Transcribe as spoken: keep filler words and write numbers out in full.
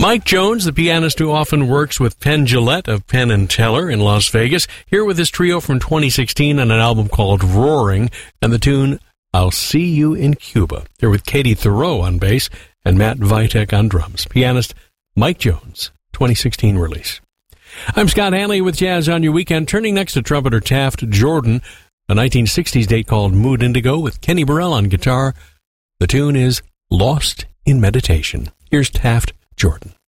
Mike Jones, the pianist who often works with Penn Jillette of Penn and Teller in Las Vegas, here with his trio from twenty sixteen on an album called Roaring, and the tune I'll See You in Cuba. They're with Katie Thoreau on bass and Matt Vitek on drums. Pianist Mike Jones, twenty sixteen release. I'm Scott Hanley with Jazz on Your Weekend, turning next to trumpeter Taft Jordan, a nineteen sixties date called Mood Indigo with Kenny Burrell on guitar. The tune is Lost in Meditation. Here's Taft Jordan.